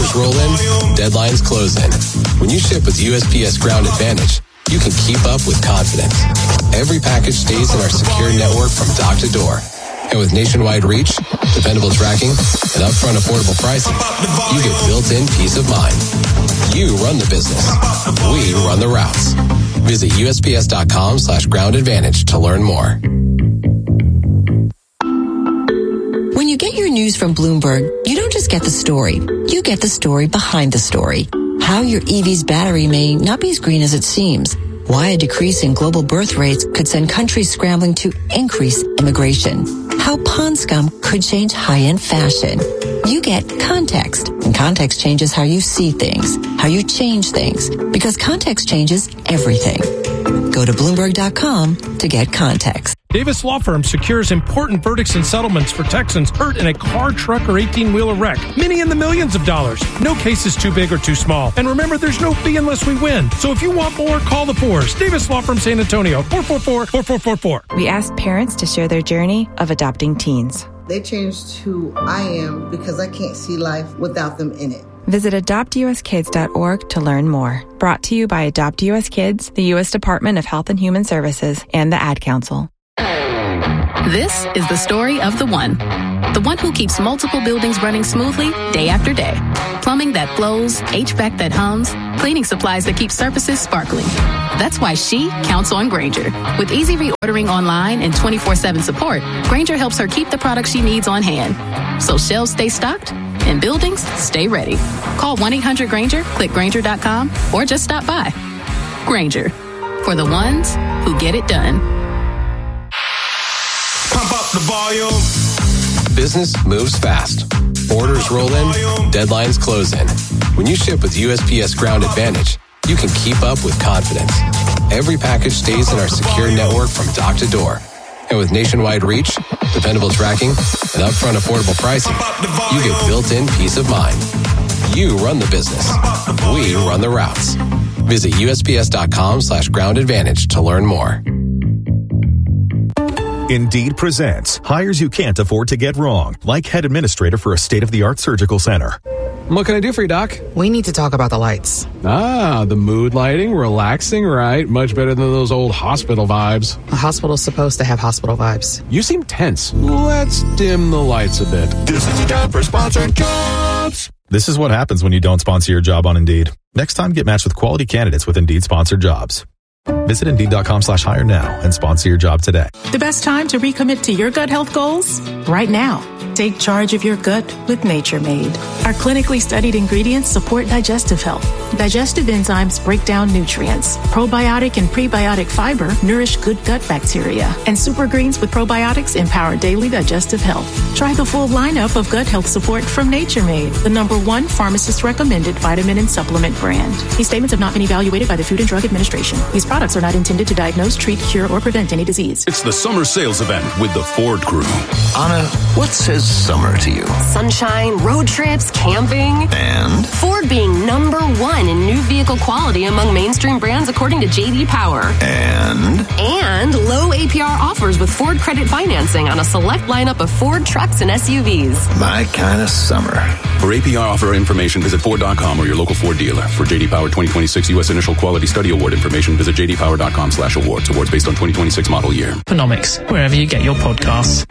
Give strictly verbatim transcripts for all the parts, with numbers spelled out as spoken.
Orders roll in, deadlines close in. When you ship with U S P S Ground Advantage, you can keep up with confidence. Every package stays in our secure network from dock to door. And with nationwide reach, dependable tracking, and upfront affordable pricing, you get built-in peace of mind. You run the business. We run the routes. Visit USPS.com slash ground advantage to learn more. When you get your news from Bloomberg, you don't just get the story. You get the story behind the story. How your E V's battery may not be as green as it seems. Why a decrease in global birth rates could send countries scrambling to increase immigration. How pond scum could change high-end fashion. You get context, and context changes how you see things, how you change things, because context changes everything. Go to Bloomberg dot com to get context. Davis Law Firm secures important verdicts and settlements for Texans hurt in a car, truck, or eighteen-wheeler wreck. Many in the millions of dollars. No case is too big or too small. And remember, there's no fee unless we win. So if you want more, call the Fours. Davis Law Firm San Antonio, four four four, four four four four. We asked parents to share their journey of adopting teens. They changed who I am because I can't see life without them in it. Visit adopt u s kids dot org to learn more. Brought to you by Adopt U S Kids, the U S Department of Health and Human Services, and the Ad Council. This is the story of the one. The one who keeps multiple buildings running smoothly day after day. Plumbing that flows, H V A C that hums, cleaning supplies that keep surfaces sparkling. That's why she counts on Grainger. With easy reordering online and twenty-four seven support, Grainger helps her keep the products she needs on hand. So shelves stay stocked and buildings stay ready. Call one eight hundred Grainger, click Grainger dot com, or just stop by. Grainger, for the ones who get it done. Pump up the volume. Business moves fast. Orders roll in, deadlines close in. When you ship with U S P S Ground Advantage, you can keep up with confidence. Every package stays in our secure network from dock to door. And with nationwide reach, dependable tracking, and upfront affordable pricing, you get built-in peace of mind. You run the business. We run the routes. Visit USPS.com slash ground advantage to learn more. Indeed presents hires you can't afford to get wrong, like head administrator for a state-of-the-art surgical center. What can I do for you, Doc? We need to talk about the lights. Ah, the mood lighting, relaxing, right? Much better than those old hospital vibes. A hospital's supposed to have hospital vibes. You seem tense. Let's dim the lights a bit. This is the time for sponsored jobs. This is what happens when you don't sponsor your job on Indeed. Next time, get matched with quality candidates with Indeed sponsored jobs. Visit Indeed.com slash hire now and sponsor your job today. The best time to recommit to your gut health goals? Right now. Take charge of your gut with Nature Made. Our clinically studied ingredients support digestive health. Digestive enzymes break down nutrients. Probiotic and prebiotic fiber nourish good gut bacteria. And super greens with probiotics empower daily digestive health. Try the full lineup of gut health support from Nature Made, the number one pharmacist recommended vitamin and supplement brand. These statements have not been evaluated by the Food and Drug Administration. These products are not intended to diagnose, treat, cure, or prevent any disease. It's the summer sales event with the Ford crew. Anna, what says summer to you? Sunshine, road trips, camping. And? Ford being number one in new vehicle quality among mainstream brands according to J D Power. And? And low A P R offers with Ford credit financing on a select lineup of Ford trucks and S U Vs. My kind of summer. For A P R offer information, visit Ford dot com or your local Ford dealer. For J D Power twenty twenty-six U S Initial Quality Study Award information, visit J D Power dot com slash awards. Awards based on twenty twenty-six model year. Economics, wherever you get your podcasts.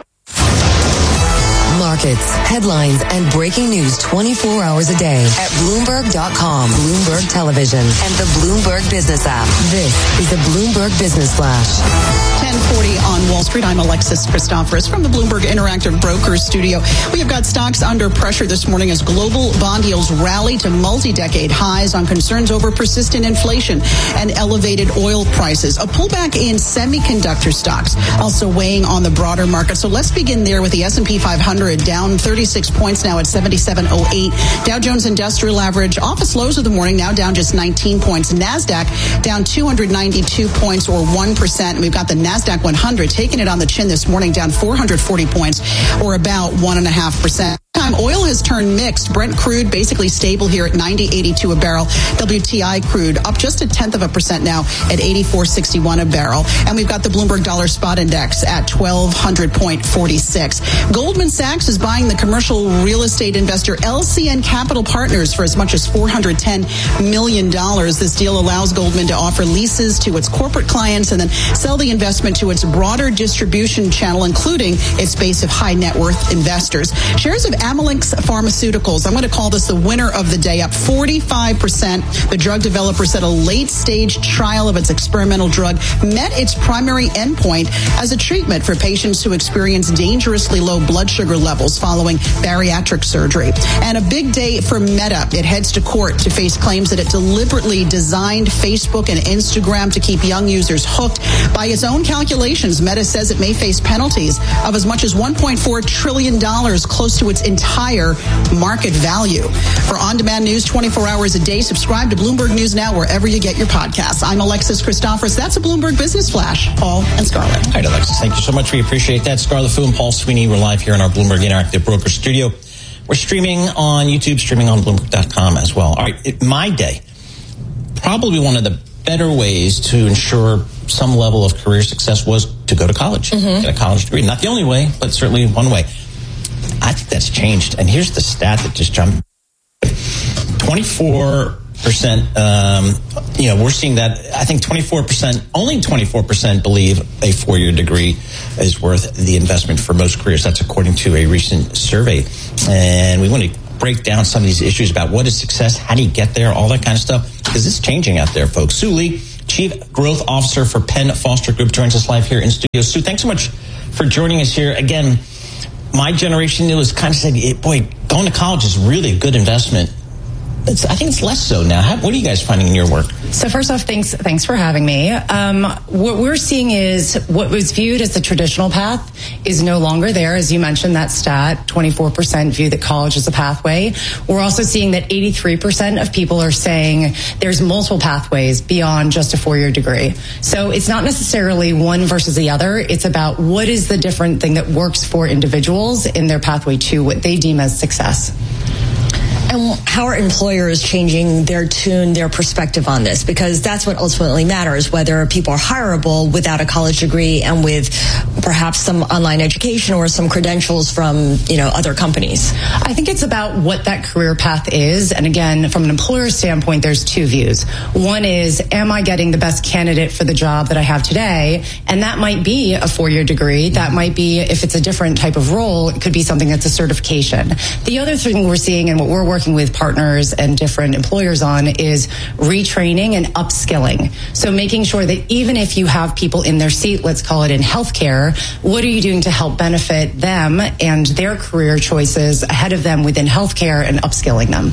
Markets, headlines, and breaking news twenty-four hours a day at Bloomberg dot com, Bloomberg Television, and the Bloomberg Business app. This is the Bloomberg Business Flash. ten forty on Wall Street. I'm Alexis Christoforous from the Bloomberg Interactive Brokers studio. We have got stocks under pressure this morning as global bond yields rally to multi-decade highs on concerns over persistent inflation and elevated oil prices. A pullback in semiconductor stocks also weighing on the broader market. So let's begin there with the S and P five hundred down thirty-six points now at seventy-seven oh eight. Dow Jones Industrial Average office lows of the morning now down just nineteen points. NASDAQ down two hundred ninety-two points or one percent. And we've got the NASDAQ one hundred taking it on the chin this morning down four hundred forty points or about one point five percent. Time oil has turned mixed. Brent crude basically stable here at ninety eighty-two a barrel. W T I crude up just a tenth of a percent now at eighty-four sixty-one a barrel. And we've got the Bloomberg Dollar Spot Index at twelve hundred point four six. Goldman Sachs is buying the commercial real estate investor L C N Capital Partners for as much as four hundred ten million dollars. This deal allows Goldman to offer leases to its corporate clients and then sell the investment to its broader distribution channel, including its base of high net worth investors. Shares of Amylyx Pharmaceuticals, I'm going to call this the winner of the day, up forty-five percent. The drug developer said a late-stage trial of its experimental drug met its primary endpoint as a treatment for patients who experience dangerously low blood sugar levels following bariatric surgery. And a big day for Meta. It heads to court to face claims that it deliberately designed Facebook and Instagram to keep young users hooked. By its own calculations, Meta says it may face penalties of as much as one point four trillion dollars, close to its entire market value. For on-demand news twenty-four hours a day, subscribe to Bloomberg News Now wherever you get your podcasts. I'm Alexis Christoforous. That's a Bloomberg Business Flash. Paul and Scarlett. All right, Alexis, thank you so much. We appreciate that. Scarlett Fu and Paul Sweeney, we're live here in our Bloomberg Interactive Broker Studio. We're streaming on YouTube, streaming on Bloomberg dot com as well. All right, it, my day, probably one of the better ways to ensure some level of career success was to go to college, mm-hmm. get a college degree. Not the only way, but certainly one way. I think that's changed. And here's the stat that just jumped. twenty-four percent, um, you know, we're seeing that, I think twenty-four percent, only twenty-four percent believe a four-year degree is worth the investment for most careers. That's according to a recent survey. And we want to break down some of these issues about what is success, how do you get there, all that kind of stuff, because it's changing out there, folks. Sue Lee, Chief Growth Officer for Penn Foster Group, joins us live here in studio. Sue, thanks so much for joining us here. Again, my generation, it was kind of said, boy, going to college is really a good investment. It's, I think it's less so now. How, what are you guys finding in your work? So first off, thanks thanks for having me. Um, what we're seeing is what was viewed as the traditional path is no longer there. As you mentioned, that stat, twenty-four percent view that college is a pathway. We're also seeing that eighty-three percent of people are saying there's multiple pathways beyond just a four-year degree. So it's not necessarily one versus the other. It's about what is the different thing that works for individuals in their pathway to what they deem as success. And how are employers changing their tune, their perspective on this? Because that's what ultimately matters, whether people are hireable without a college degree and with perhaps some online education or some credentials from, you know, other companies. I think it's about what that career path is. And again, from an employer standpoint, there's two views. One is, am I getting the best candidate for the job that I have today? And that might be a four-year degree. That might be, if it's a different type of role, it could be something that's a certification. The other thing we're seeing and what we're working with partners and different employers on is retraining and upskilling. So making sure that even if you have people in their seat, let's call it in healthcare, what are you doing to help benefit them and their career choices ahead of them within healthcare and upskilling them?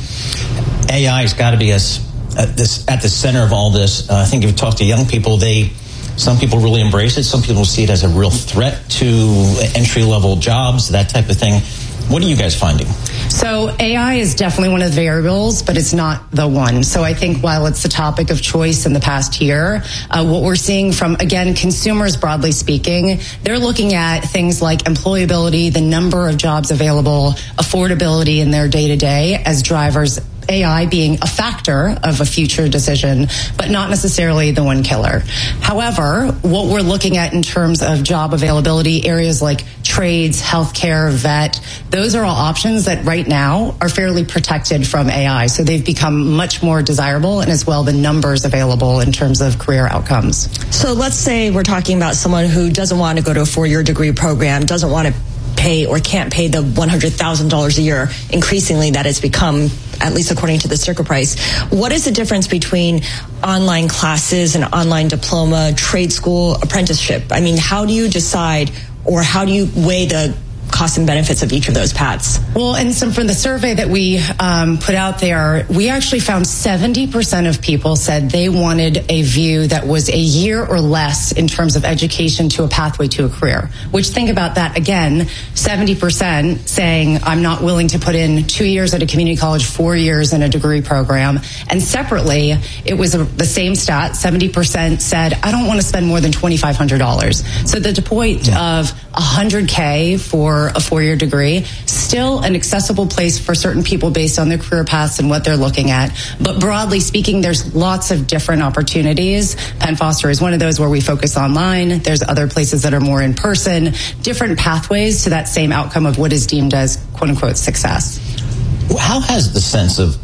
A I has got to be as, at, this, at the center of all this. Uh, I think if you talk to young people, they some people really embrace it. Some people see it as a real threat to entry-level jobs, that type of thing. What are you guys finding? So A I is definitely one of the variables, but it's not the one. So I think while it's the topic of choice in the past year, uh, what we're seeing from, again, consumers broadly speaking, they're looking at things like employability, the number of jobs available, affordability in their day-to-day as drivers, A I being a factor of a future decision, but not necessarily the one killer. However, what we're looking at in terms of job availability, areas like trades, healthcare, vet, those are all options that right now are fairly protected from A I. So they've become much more desirable, and as well the numbers available in terms of career outcomes. So let's say we're talking about someone who doesn't want to go to a four-year degree program, doesn't want to pay or can't pay the one hundred thousand dollars a year increasingly that it's become, at least according to the sticker price. What is the difference between online classes and online diploma, trade school, apprenticeship? I mean, how do you decide, or how do you weigh the costs and benefits of each of those paths? Well, and some from the survey that we um, put out there, we actually found seventy percent of people said they wanted a view that was a year or less in terms of education to a pathway to a career, which, think about that again, seventy percent saying I'm not willing to put in two years at a community college, four years in a degree program. And separately, it was a, the same stat, seventy percent said I don't want to spend more than twenty-five hundred dollars. So the point of one hundred K for for a four-year degree. Still an accessible place for certain people based on their career paths and what they're looking at. But broadly speaking, there's lots of different opportunities. Penn Foster is one of those where we focus online. There's other places that are more in person, different pathways to that same outcome of what is deemed as quote unquote success. How has the sense of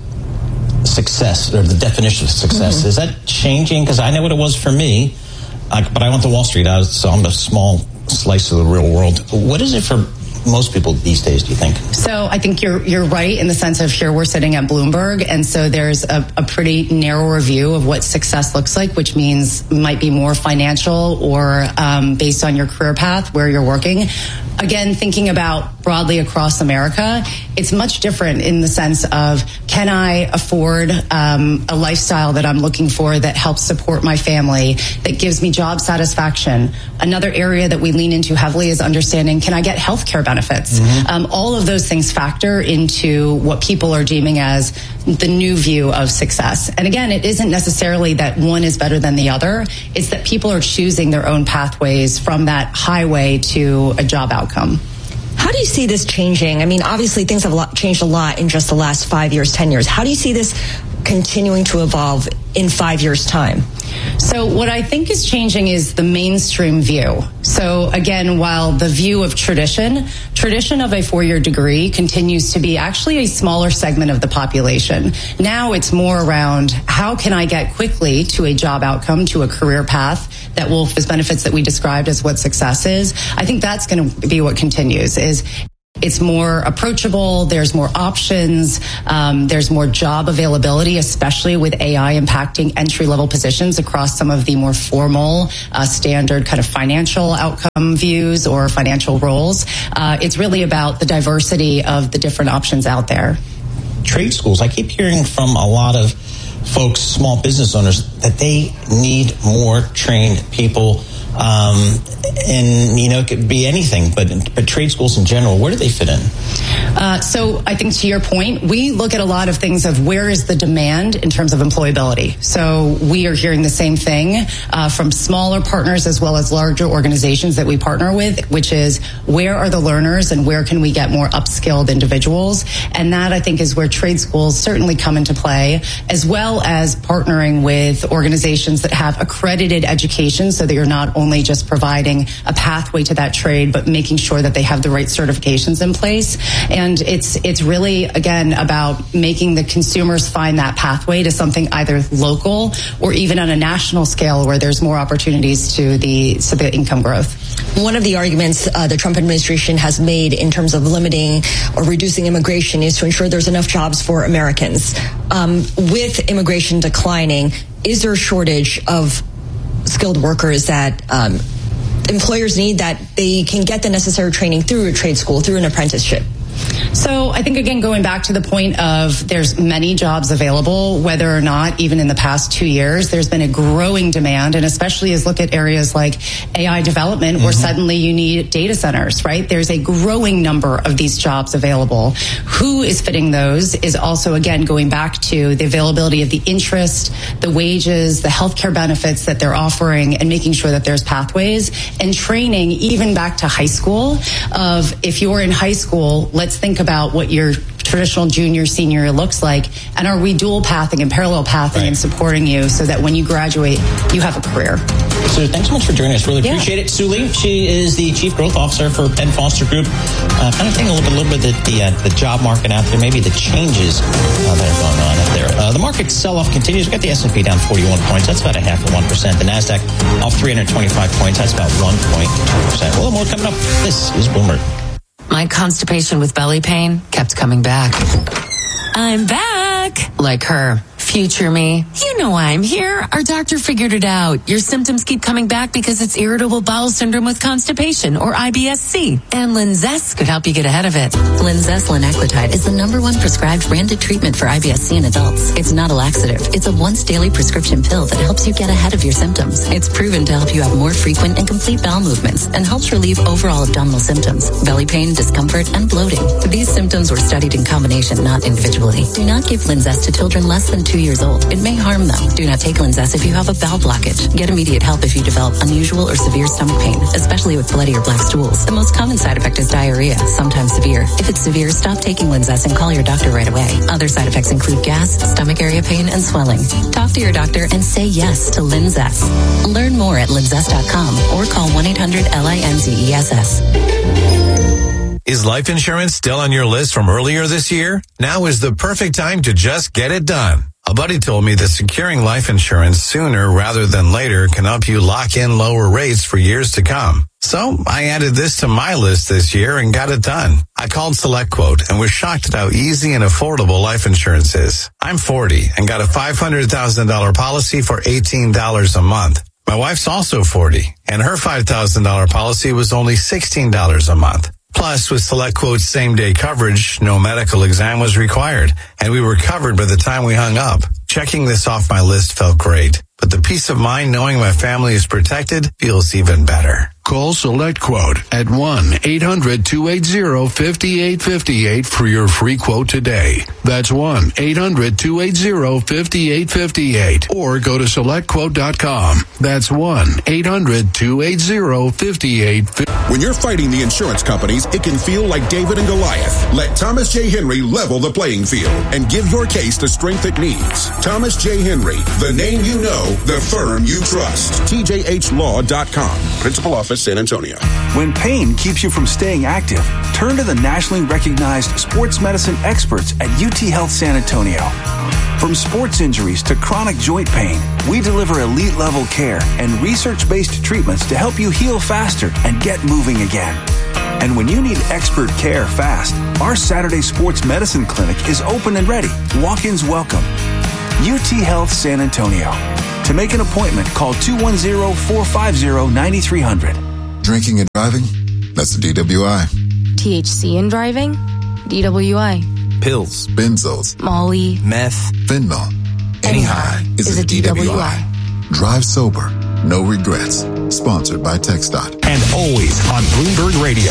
success or the definition of success, mm-hmm. is that changing? Because I know what it was for me, uh, but I went to Wall Street, I was, so I'm a small slice of the real world. What is it for most people these days, do you think? So I think you're you're right in the sense of here we're sitting at Bloomberg, and so there's a, a pretty narrower view of what success looks like, which means might be more financial or um, based on your career path, where you're working. Again, thinking about broadly across America, it's much different in the sense of, can I afford um, a lifestyle that I'm looking for that helps support my family, that gives me job satisfaction? Another area that we lean into heavily is understanding, can I get health care benefits? Mm-hmm. Um, all of those things factor into what people are deeming as the new view of success. And again, it isn't necessarily that one is better than the other. It's that people are choosing their own pathways from that highway to a job outcome. How do you see this changing? I mean, obviously things have a lot, changed a lot in just the last five years, ten years. How do you see this continuing to evolve in five years' time? So what I think is changing is the mainstream view. So again, while the view of tradition, tradition of a four-year degree continues to be actually a smaller segment of the population. Now it's more around, how can I get quickly to a job outcome, to a career path that will have benefits that we described as what success is. I think that's going to be what continues, is it's more approachable. There's more options. Um, there's more job availability, especially with A I impacting entry-level positions across some of the more formal, uh, standard kind of financial outcome views or financial roles. Uh, it's really about the diversity of the different options out there. Trade schools, I keep hearing from a lot of folks, small business owners, that they need more trained people. Um, and, you know, it could be anything, but, but trade schools in general, where do they fit in? Uh, so I think to your point, we look at a lot of things of where is the demand in terms of employability. So we are hearing the same thing uh, from smaller partners as well as larger organizations that we partner with, which is, where are the learners and where can we get more upskilled individuals? And that, I think, is where trade schools certainly come into play, as well as partnering with organizations that have accredited education, so that you're not only only just providing a pathway to that trade, but making sure that they have the right certifications in place. And it's it's really, again, about making the consumers find that pathway to something either local or even on a national scale, where there's more opportunities to the to the income growth. One of the arguments uh, the Trump administration has made in terms of limiting or reducing immigration is to ensure there's enough jobs for Americans. Um, with immigration declining, is there a shortage of skilled workers that um, employers need, that they can get the necessary training through a trade school, through an apprenticeship? So I think, again, going back to the point of there's many jobs available, whether or not even in the past two years, there's been a growing demand. And especially as look at areas like A I development, mm-hmm. where suddenly you need data centers, right? There's a growing number of these jobs available. Who is fitting those is also, again, going back to the availability of the interest, the wages, the healthcare benefits that they're offering, and making sure that there's pathways and training, even back to high school, of if you're in high school, let's think about what your traditional junior, senior looks like, and are we dual pathing and parallel pathing right. and supporting you so that when you graduate, you have a career. So thanks so much for joining us. Really yeah. appreciate it. Sue Lee, she is the Chief Growth Officer for Penn Foster Group. Uh, kind of taking a little bit, a little bit of the, the, uh, the job market out there, maybe the changes uh, that are going on out there. Uh, the market sell-off continues. We've got the S and P down forty-one points. That's about a half of one percent. The NASDAQ off three hundred twenty-five points. That's about one point two percent. Well, more coming up. This is Bloomberg. My constipation with belly pain kept coming back. I'm back! Like her. Future me. You know I'm here. Our doctor figured it out. Your symptoms keep coming back because it's irritable bowel syndrome with constipation, or I B S C. And Linzess could help you get ahead of it. Linzess linaclotide is the number one prescribed branded treatment for I B S C in adults. It's not a laxative. It's a once daily prescription pill that helps you get ahead of your symptoms. It's proven to help you have more frequent and complete bowel movements and helps relieve overall abdominal symptoms, belly pain, discomfort, and bloating. These symptoms were studied in combination, not individually. Do not give Linzess to children less than two years old, it may harm them. Do not take Linzess if you have a bowel blockage. Get immediate help if you develop unusual or severe stomach pain, especially with bloody or black stools. The most common side effect is diarrhea, sometimes severe. If it's severe, stop taking Linzess and call your doctor right away. Other side effects include gas, stomach area pain, and swelling. Talk to your doctor and say yes to Linzess. Learn more at linzess dot com or call one eight hundred L I N Z E S S. Is life insurance still on your list from earlier this year? Now is the perfect time to just get it done. A buddy told me that securing life insurance sooner rather than later can help you lock in lower rates for years to come. So I added this to my list this year and got it done. I called SelectQuote and was shocked at how easy and affordable life insurance is. I'm forty and got a five hundred thousand dollars policy for eighteen dollars a month. My wife's also forty and her five thousand dollars policy was only sixteen dollars a month. Plus, with SelectQuote's same-day coverage, no medical exam was required, and we were covered by the time we hung up. Checking this off my list felt great, but the peace of mind knowing my family is protected feels even better. Call SelectQuote at one eight hundred two eight zero five eight five eight for your free quote today. That's one eight hundred two eight zero five eight five eight. Or go to select quote dot com. That's one eight hundred two eight zero five eight five eight. When you're fighting the insurance companies, it can feel like David and Goliath. Let Thomas J. Henry level the playing field and give your case the strength it needs. Thomas J. Henry, the name you know, the firm you trust. T J H law dot com. Principal Office, San Antonio. When pain keeps you from staying active, turn to the nationally recognized sports medicine experts at U T Health San Antonio. From sports injuries to chronic joint pain, we deliver elite-level care and research-based treatments to help you heal faster and get moving again. And when you need expert care fast, our Saturday Sports Medicine Clinic is open and ready. Walk-ins welcome. U T Health San Antonio. To make an appointment, call two one zero, four five zero, nine three zero zero. Drinking and driving? That's a D W I. T H C in driving? D W I. Pills, benzos, Molly, meth, fentanyl. Any high is, is a, a D W I. D W I. Drive sober. No regrets. Sponsored by TxDOT. And always on Bloomberg Radio.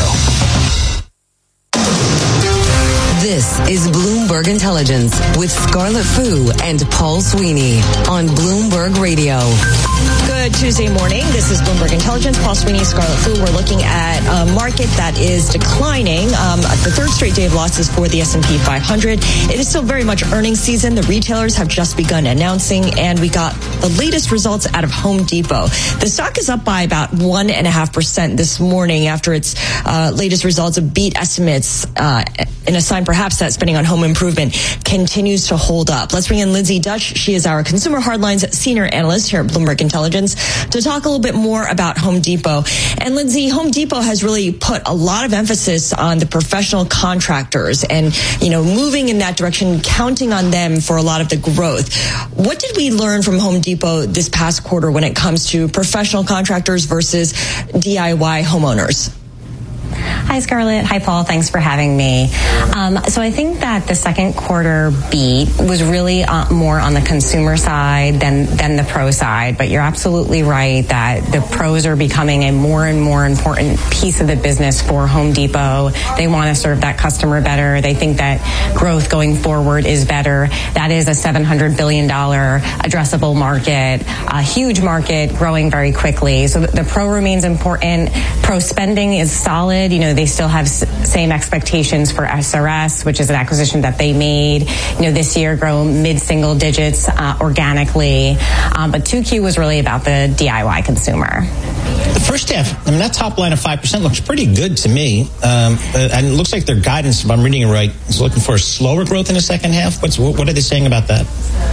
This is Bloomberg Intelligence with Scarlett Fu and Paul Sweeney on Bloomberg Radio. Good Tuesday morning. This is Bloomberg Intelligence. Paul Sweeney, Scarlett Fu. We're looking at a market that is declining. Um, the third straight day of losses for the S and P five hundred. It is still very much earnings season. The retailers have just begun announcing, and we got the latest results out of Home Depot. The stock is up by about one and a half percent this morning after its uh, latest results of beat estimates uh, in a sign perhaps that spending on home improvement continues to hold up. Let's bring in Lindsay Dutch. She is our Consumer Hardlines Senior Analyst here at Bloomberg Intelligence to talk a little bit more about Home Depot. And Lindsay, Home Depot has really put a lot of emphasis on the professional contractors and, you know, moving in that direction, counting on them for a lot of the growth. What did we learn from Home Depot this past quarter when it comes to professional contractors versus D I Y homeowners? Hi, Scarlett. Hi, Paul. Thanks for having me. Um, so I think that the second quarter beat was really uh, more on the consumer side than than the pro side. But you're absolutely right that the pros are becoming a more and more important piece of the business for Home Depot. They want to serve that customer better. They think that growth going forward is better. That is a seven hundred billion dollars addressable market, a huge market growing very quickly. So the, the pro remains important. Pro spending is solid. You know, they still have s- same expectations for S R S, which is an acquisition that they made, you know, this year grow mid-single digits uh, organically. Um, but two Q was really about the D I Y consumer. The first half, I mean, that top line of five percent looks pretty good to me. Um, and it looks like their guidance, if I'm reading it right, is looking for a slower growth in the second half. What's, what are they saying about that?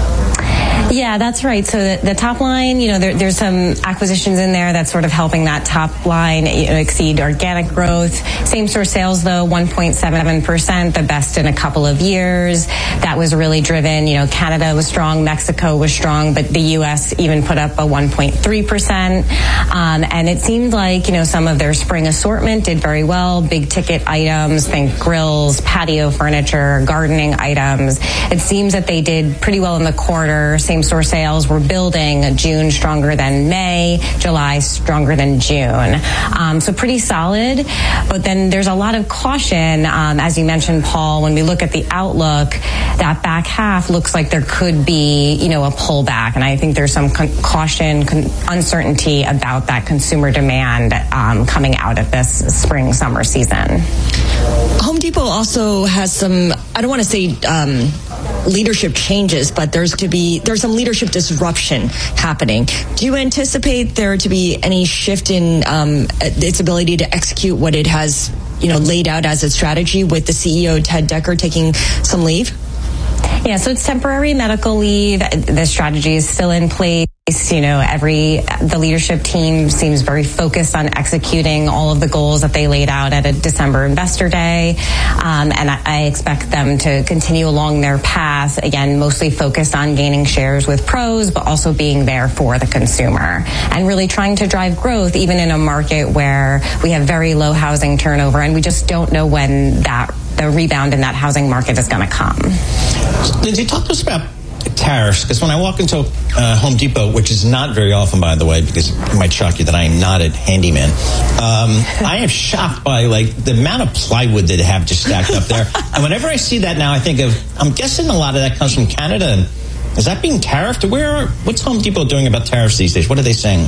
Yeah, that's right. So the, the top line, you know, there, there's some acquisitions in there that's sort of helping that top line, you know, exceed organic growth. Same store sales, though, one point seven percent, the best in a couple of years. That was really driven. You know, Canada was strong, Mexico was strong, but the U S even put up a one point three percent. Um, and it seemed like, you know, some of their spring assortment did very well. Big ticket items, think grills, patio furniture, gardening items. It seems that they did pretty well in the quarter. Same same-store sales were building. June stronger than May, July stronger than June. Um, so pretty solid. But then there's a lot of caution, um, as you mentioned, Paul, when we look at the outlook, that back half looks like there could be, you know, a pullback. And I think there's some con- caution, con- uncertainty about that consumer demand um, coming out of this spring, summer season. Home Depot also has some, I don't want to say um, leadership changes, but there's to be, there's some leadership disruption happening. Do you anticipate there to be any shift in um, its ability to execute what it has, you know, laid out as a strategy with the C E O, Ted Decker, taking some leave? Yeah, so it's temporary medical leave. The strategy is still in place. You know, every, the leadership team seems very focused on executing all of the goals that they laid out at a December Investor Day. Um, and I, I expect them to continue along their path, again, mostly focused on gaining shares with pros, but also being there for the consumer and really trying to drive growth, even in a market where we have very low housing turnover and we just don't know when that the rebound in that housing market is going to come. Lindsay, talk to us about tariffs, because when I walk into uh, Home Depot, which is not very often, by the way, because it might shock you that I am not a handyman, um, I am shocked by like the amount of plywood that they have just stacked up there. And whenever I see that now, I think of, I'm guessing a lot of that comes from Canada. And is that being tariffed? Where are, what's Home Depot doing about tariffs these days? What are they saying?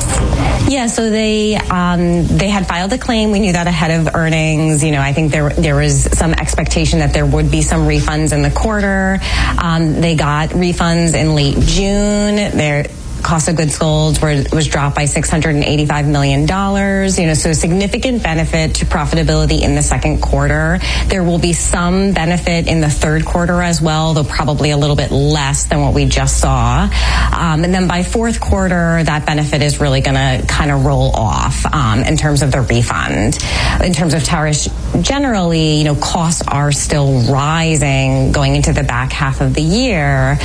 Yeah, so they um, they had filed a claim. We knew that ahead of earnings. You know, I think there there was some expectation that there would be some refunds in the quarter. Um, they got refunds in late June. Their cost of goods sold were, was dropped by six hundred eighty-five million dollars. You know, so a significant benefit to profitability in the second quarter. There will be some benefit in the third quarter as well, though probably a little bit less than what we just saw. Um, and then by fourth quarter, that benefit is really going to kind of roll off um, in terms of the refund. In terms of tariffs generally, you know, costs are still rising going into the back half of the year.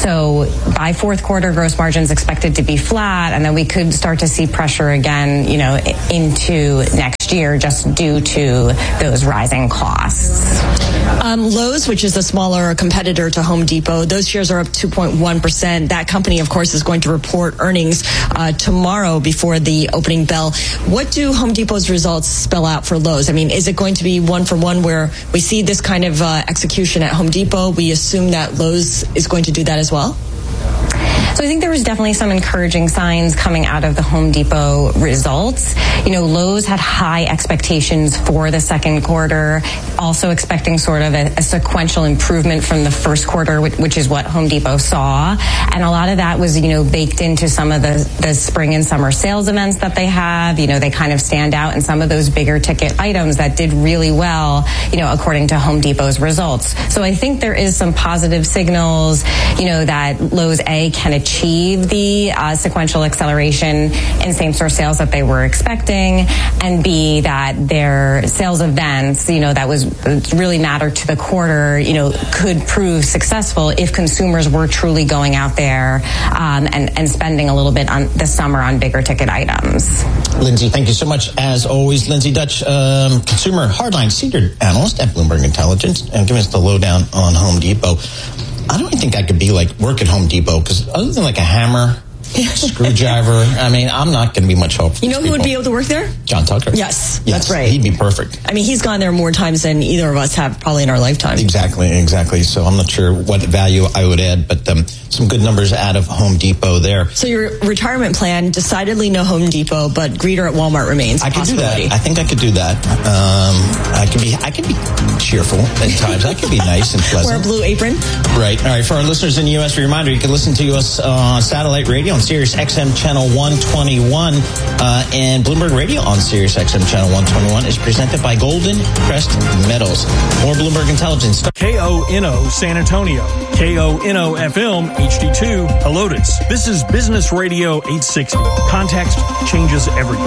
So by fourth quarter, gross margins expected to be flat, and then we could start to see pressure again, you know, into next year just due to those rising costs. Um, Lowe's, which is a smaller competitor to Home Depot, those shares are up two point one percent. That company, of course, is going to report earnings uh, tomorrow before the opening bell. What do Home Depot's results spell out for Lowe's? I mean, is it going to be one for one where we see this kind of uh, execution at Home Depot? We assume that Lowe's is going to do that as well? So I think there was definitely some encouraging signs coming out of the Home Depot results. You know, Lowe's had high expectations for the second quarter, also expecting sort of a, a sequential improvement from the first quarter, which, which is what Home Depot saw. And a lot of that was, you know, baked into some of the, the spring and summer sales events that they have. You know, they kind of stand out in some of those bigger ticket items that did really well, you know, according to Home Depot's results. So I think there is some positive signals, you know, that Lowe's A can achieve the uh, sequential acceleration in same-store sales that they were expecting, and B, that their sales events, you know, that was really mattered to the quarter, you know, could prove successful if consumers were truly going out there um, and, and spending a little bit on this summer on bigger ticket items. Lindsay, thank you so much. As always, Lindsay Dutch, um, consumer hardline senior analyst at Bloomberg Intelligence, and giving us the lowdown on Home Depot. I don't think I could be like work at Home Depot, because other than like a hammer, screwdriver, I mean, I'm not going to be much help for You know who people. would be able to work there? John Tucker. Yes, yes, that's right. He'd be perfect. I mean, he's gone there more times than either of us have probably in our lifetime. Exactly, exactly. So I'm not sure what value I would add, but um, some good numbers out of Home Depot there. So your retirement plan, decidedly no Home Depot, but greeter at Walmart remains a I could do possibility. that. I think I could do that. Um, I could be I could be cheerful at times. I could be nice and pleasant. Wear a blue apron. Right. All right. For our listeners in the U S, a reminder, you can listen to us on satellite radio on Sirius X M Channel one twenty-one, uh, and Bloomberg Radio on Sirius X M Channel one twenty-one is presented by Golden Crest Metals. More Bloomberg Intelligence. K O N O San Antonio, K O N O F M H D two Helotes. This is Business Radio eight sixty. Context changes everything.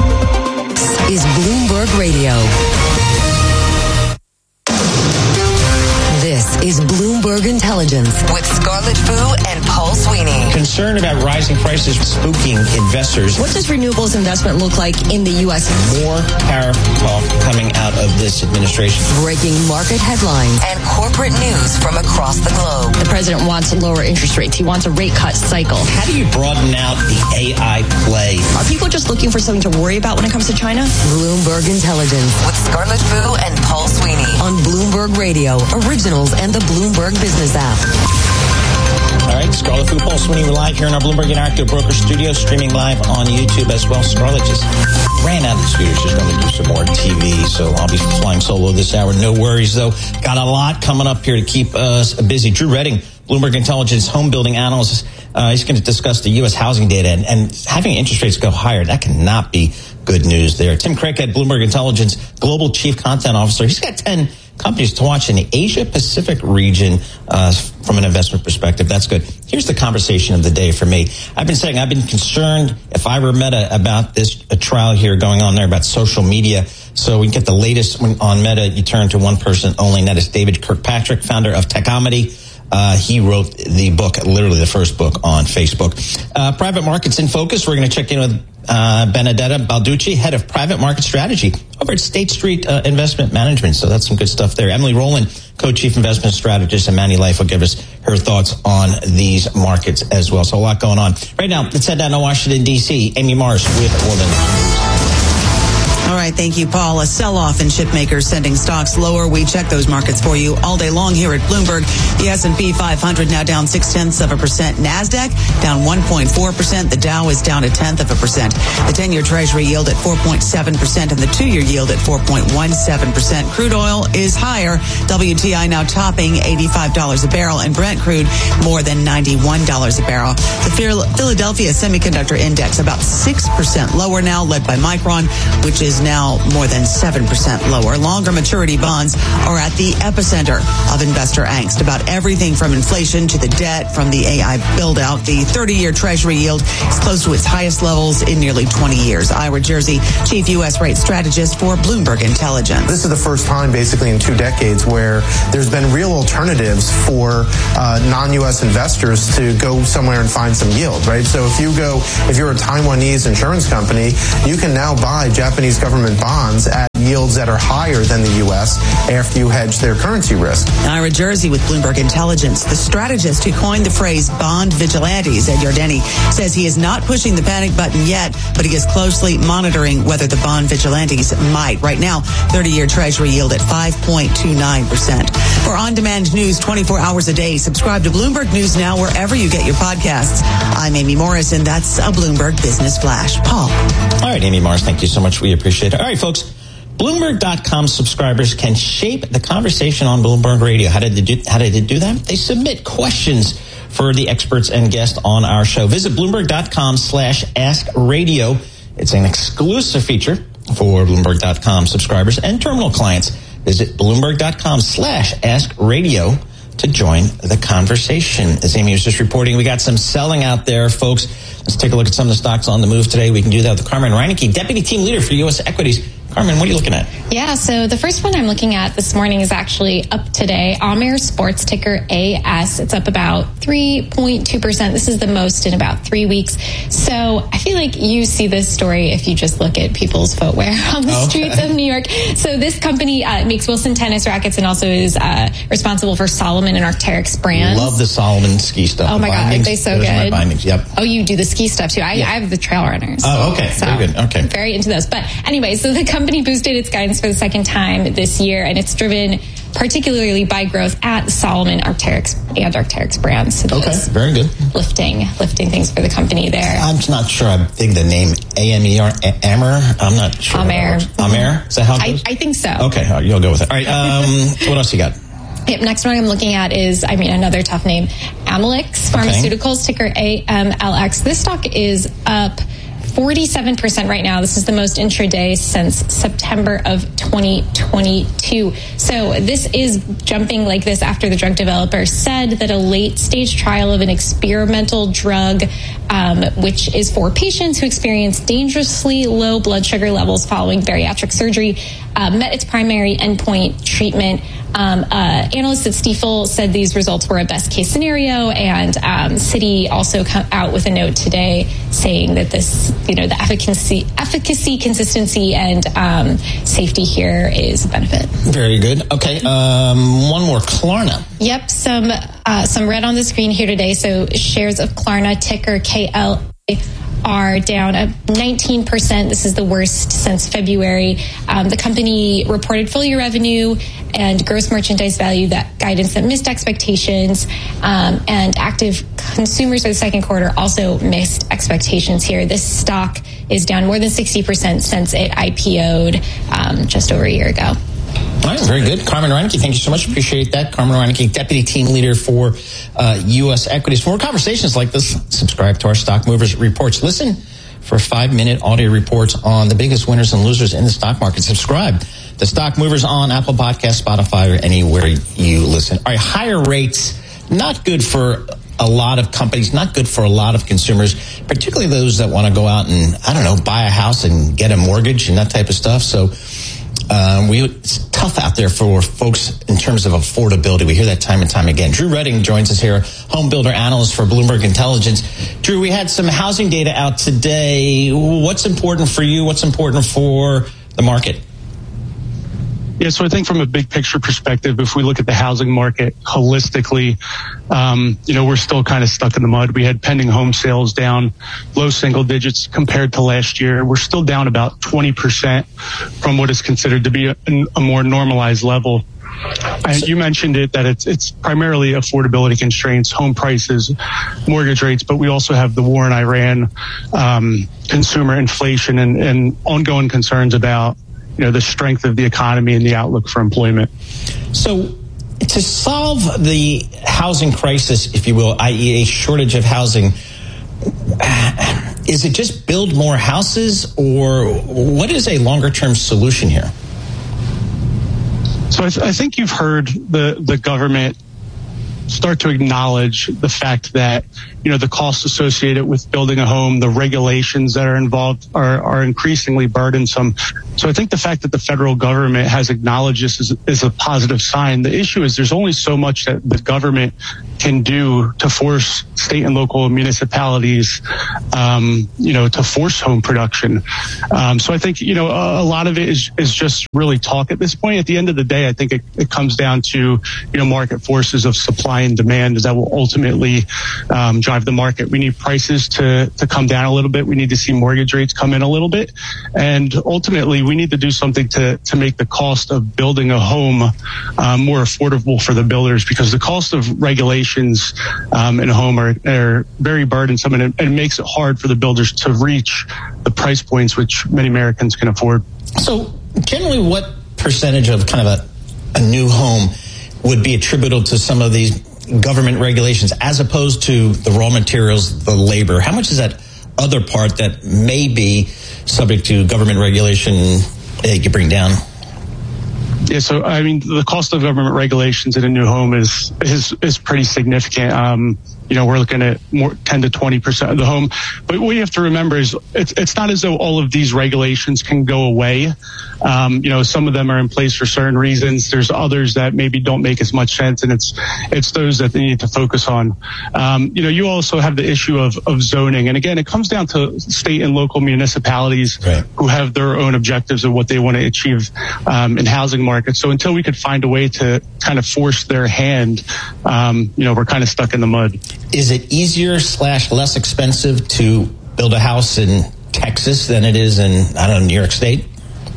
Is Bloomberg Radio. This is Bloomberg Intelligence with Scarlett Fu and Paul Sweeney. concern about rising prices spooking investors. What does renewables investment look like in the U S? More tariff talk coming out of this administration. Breaking market headlines and corporate news from across the globe. The president wants lower interest rates. He wants a rate cut cycle. How do you broaden out the A I play? Are people just looking for something to worry about when it comes to China? Bloomberg Intelligence with Scarlett Fu and Paul Sweeney on Bloomberg Radio, Originals, and the Bloomberg Business app. All right, Scarlett Fu, Paul Sweeney, we're live here in our Bloomberg Interactive Broker Studio, streaming live on YouTube as well. Scarlett just ran out of the studio. She's going to do some more T V, so I'll be flying solo this hour. No worries, though. Got a lot coming up here to keep us busy. Drew Redding, Bloomberg Intelligence home building analyst. Uh, he's going to discuss the U S housing data, and, and having interest rates go higher, that cannot be good news there. Tim Craighead, Bloomberg Intelligence Global Chief Content Officer. He's got ten companies to watch in the Asia-Pacific region uh, from an investment perspective. That's good. Here's the conversation of the day for me. I've been saying I've been concerned, if I were Meta, about this a trial here going on there about social media. So we get the latest on Meta. You turn to one person only, and that is David Kirkpatrick, founder of Techomedy. Uh, he wrote the book, literally the first book on Facebook. Uh, private markets in focus. We're going to check in with uh, Benedetta Balducci, head of private market strategy over at State Street uh, Investment Management. So that's some good stuff there. Emily Rowland, co-chief investment strategist at Manulife, will give us her thoughts on these markets as well. So a lot going on. Right now, let's head down to Washington, D C. Amy Morris with World News. All right, thank you, Paul. A sell-off in chip makers sending stocks lower. We check those markets for you all day long here at Bloomberg. The S and P five hundred now down six-tenths of a percent. NASDAQ down one point four percent. The Dow is down a tenth of a percent. The ten-year Treasury yield at four point seven percent and the two-year yield at four point one seven percent. Crude oil is higher. W T I now topping eighty-five dollars a barrel, and Brent crude more than ninety-one dollars a barrel. The Philadelphia Semiconductor Index about six percent lower now, led by Micron, which is now more than seven percent lower. Longer maturity bonds are at the epicenter of investor angst about everything from inflation to the debt from the A I build-out. The thirty-year Treasury yield is close to its highest levels in nearly twenty years. Ira Jersey, chief U S rate strategist for Bloomberg Intelligence. This is the first time basically in two decades where there's been real alternatives for uh, non-U S investors to go somewhere and find some yield, right? So if you go, if you're a Taiwanese insurance company, you can now buy Japanese government bonds at yields that are higher than the U S after you hedge their currency risk. Ira Jersey with Bloomberg Intelligence. The strategist who coined the phrase bond vigilantes, Ed Yardeni, says he is not pushing the panic button yet, but he is closely monitoring whether the bond vigilantes might. Right now, thirty-year Treasury yield at five point two nine percent. For on-demand news twenty-four hours a day, subscribe to Bloomberg News Now wherever you get your podcasts. I'm Amy Morris, and that's a Bloomberg Business Flash. Paul. All right, Amy Morris, thank you so much. We appreciate it. All right, folks. Bloomberg dot com subscribers can shape the conversation on Bloomberg Radio. How did they do, how did they do that? They submit questions for the experts and guests on our show. Visit Bloomberg dot com slash ask radio. It's an exclusive feature for Bloomberg dot com subscribers and terminal clients. Visit Bloomberg dot com slash ask radio to join the conversation. As Amy was just reporting, we got some selling out there, folks. Let's take a look at some of the stocks on the move today. We can do that with Carmen Reineke, Deputy Team Leader for U S Equities. Carmen, what are you looking at? Yeah, so the first one I'm looking at this morning is actually up today. Amer Sports, ticker A S. It's up about three point two percent. This is the most in about three weeks. So I feel like you see this story if you just look at people's footwear on the okay. streets of New York. So this company uh, makes Wilson tennis rackets and also is uh, responsible for Salomon and Arc'teryx brands. Love the Salomon ski stuff. Oh my God, aren't they so Those good? Are my bindings, yep. Oh, you do the ski stuff too. I, yeah. I have the trail runners. Oh, okay. So very good. Okay. Very into those. But anyway, so the company boosted its guidance for the second time this year, and it's driven particularly by growth at Salomon, Arc'teryx, and Arc'teryx brands. So okay, very good. Lifting, lifting things for the company there. I'm not sure I think the name A M E R, Amer. I'm not sure. Amer. Amer? Is that how it goes? I, I think so. Okay, right, you'll go with it. All right, um, what else you got? Yep, next one I'm looking at is, I mean, another tough name, Amylyx Pharmaceuticals, okay. ticker A M L X. This stock is up forty-seven percent right now. This is the most intraday since September of twenty twenty-two. So this is jumping like this after the drug developer said that a late stage trial of an experimental drug, um, which is for patients who experience dangerously low blood sugar levels following bariatric surgery, uh, met its primary endpoint treatment. Um, uh, analysts at Stifel said these results were a best case scenario, and um, Citi also come out with a note today saying that this, you know, the efficacy, efficacy, consistency, and um, safety here is a benefit. Very good. Okay, um, one more, Klarna. Yep, some uh, some red on the screen here today. So shares of Klarna, ticker K L A, are down at nineteen percent. This is the worst since February. Um, the company reported full year revenue and gross merchandise value that guidance that missed expectations, um, and active consumers for the second quarter also missed expectations here. This stock is down more than sixty percent since it I P O'd um, just over a year ago. All right, very good. Carmen Reineke, thank you so much. Appreciate that. Carmen Reineke, Deputy Team Leader for uh, U S Equities. For more conversations like this, subscribe to our Stock Movers Reports. Listen for five-minute audio reports on the biggest winners and losers in the stock market. Subscribe to Stock Movers on Apple Podcasts, Spotify, or anywhere you listen. All right, higher rates, not good for a lot of companies, not good for a lot of consumers, particularly those that want to go out and, I don't know, buy a house and get a mortgage and that type of stuff. So Um, we, it's tough out there for folks in terms of affordability. We hear that time and time again. Drew Redding joins us here, home builder analyst for Bloomberg Intelligence. Drew, we had some housing data out today. What's important for you? What's important for the market? Yeah, so I think from a big picture perspective, if we look at the housing market holistically, um, you know, we're still kind of stuck in the mud. We had pending home sales down low single digits compared to last year. We're still down about twenty percent from what is considered to be a, a more normalized level. And you mentioned it, that it's it's primarily affordability constraints, home prices, mortgage rates, but we also have the war in Iran, um, consumer inflation, and, and ongoing concerns about, you know, the strength of the economy and the outlook for employment. So to solve the housing crisis, if you will, that is a shortage of housing, is it just build more houses, or what is a longer term solution here? So I, th- I think you've heard the, the government start to acknowledge the fact that, you know, the costs associated with building a home, the regulations that are involved are, are increasingly burdensome. So I think the fact that the federal government has acknowledged this is, is a positive sign. The issue is there's only so much that the government can do to force state and local municipalities, um, you know, to force home production. Um, so I think, you know, a, a lot of it is, is just really talk at this point. At the end of the day, I think it, it comes down to, you know, market forces of supply and demand that will ultimately um, drive the market. We need prices to, to come down a little bit. We need to see mortgage rates come in a little bit. And ultimately, we need to do something to, to make the cost of building a home um, more affordable for the builders, because the cost of regulations um, in a home are, are very burdensome, and it, it makes it hard for the builders to reach the price points which many Americans can afford. So generally, what percentage of kind of a, a new home would be attributable to some of these government regulations as opposed to the raw materials, the labor? How much is that other part that may be subject to government regulation that you could bring down? Yeah, so I mean, the cost of government regulations in a new home is is is pretty significant. Um, you know, we're looking at more ten to twenty percent of the home. But what you have to remember is it's it's not as though all of these regulations can go away. Um, you know, some of them are in place for certain reasons. There's others that maybe don't make as much sense, and it's it's those that they need to focus on. Um, you know, you also have the issue of, of zoning. And again, it comes down to state and local municipalities right. who have their own objectives of what they want to achieve um, in housing markets. So until we could find a way to kind of force their hand, um, you know, we're kind of stuck in the mud. Is it easier slash less expensive to build a house in Texas than it is in, I don't know, New York State?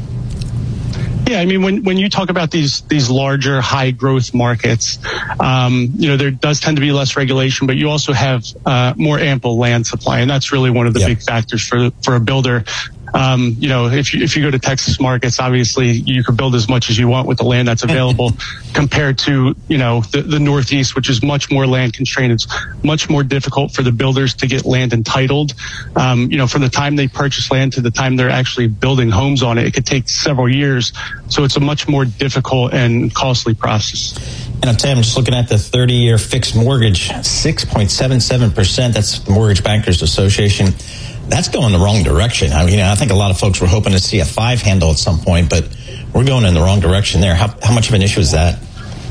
Yeah, I mean, when, when you talk about these these larger, high growth markets, um, you know, there does tend to be less regulation, but you also have uh, more ample land supply, and that's really one of the yep. big factors for for a builder. Um, you know, if you, if you go to Texas markets, obviously you could build as much as you want with the land that's available compared to, you know, the, the Northeast, which is much more land constrained. It's much more difficult for the builders to get land entitled. Um, you know, from the time they purchase land to the time they're actually building homes on it, it could take several years. So it's a much more difficult and costly process. And I'll tell you, I'm just looking at the thirty-year fixed mortgage, six point seven seven percent. That's the Mortgage Bankers Association. That's going the wrong direction. I mean, you know, I think a lot of folks were hoping to see a five handle at some point, but we're going in the wrong direction there. How, how much of an issue is that?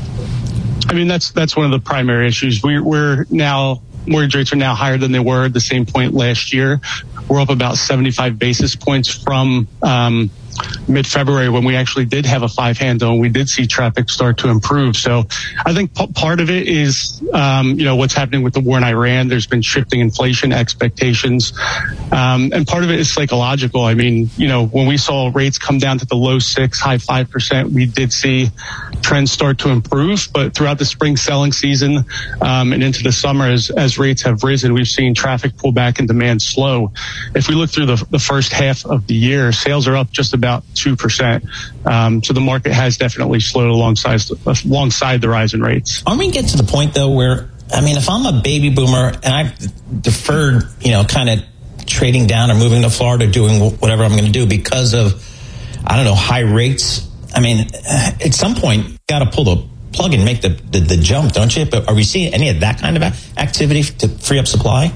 I mean, that's that's one of the primary issues. We're, we're now, mortgage rates are now higher than they were at the same point last year. We're up about seventy-five basis points from um, mid-February when we actually did have a five handle and we did see traffic start to improve. So I think p- part of it is, um, you know, what's happening with the war in Iran. There's been shifting inflation expectations. Um, and part of it is psychological. I mean, you know, when we saw rates come down to the low six, high five percent, we did see trends start to improve. But throughout the spring selling season um, and into the summer, as, as rates have risen, we've seen traffic pull back and demand slow. If we look through the, the first half of the year, sales are up just about about two percent. Um, so the market has definitely slowed alongside, alongside the rise in rates. Aren't we getting to the point, though, where, I mean, if I'm a baby boomer and I've deferred, you know, kind of trading down or moving to Florida, doing whatever I'm going to do because of, I don't know, high rates, I mean, at some point, you got to pull the plug and make the, the, the jump, don't you? But are we seeing any of that kind of activity to free up supply?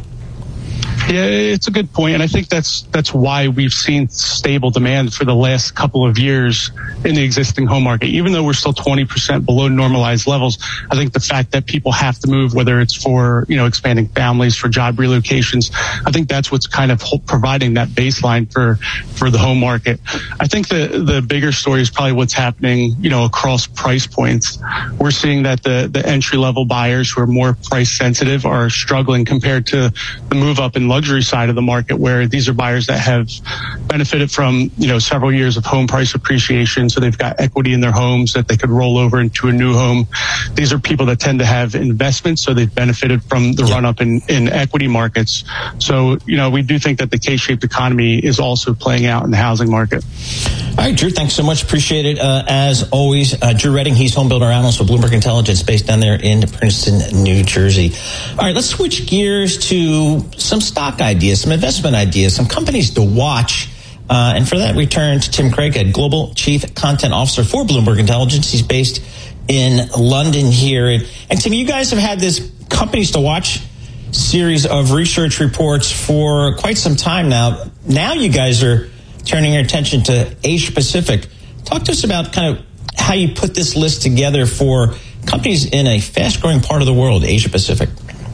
Yeah, it's a good point, and I think that's that's why we've seen stable demand for the last couple of years in the existing home market. Even though we're still twenty percent below normalized levels, I think the fact that people have to move, whether it's for, you know, expanding families, for job relocations, I think that's what's kind of providing that baseline for for the home market. I think the the bigger story is probably what's happening, you know, across price points. We're seeing that the the entry level buyers who are more price sensitive are struggling compared to the move up in luxury side of the market, where these are buyers that have benefited from, you know, several years of home price appreciation. So they've got equity in their homes that they could roll over into a new home. These are people that tend to have investments, so they've benefited from the yep. run up in, in equity markets. So, you know, we do think that the K-shaped economy is also playing out in the housing market. All right, Drew, thanks so much. Appreciate it. Uh, as always, uh, Drew Redding, he's home builder analyst with Bloomberg Intelligence based down there in Princeton, New Jersey. All right, let's switch gears to some stock ideas, some investment ideas, some companies to watch. Uh, and for that, we turn to Tim Craighead, Global Chief Content Officer for Bloomberg Intelligence. He's based in London here. And, and Tim, you guys have had this companies to watch series of research reports for quite some time now. Now you guys are turning your attention to Asia Pacific. Talk to us about kind of how you put this list together for companies in a fast-growing part of the world, Asia Pacific.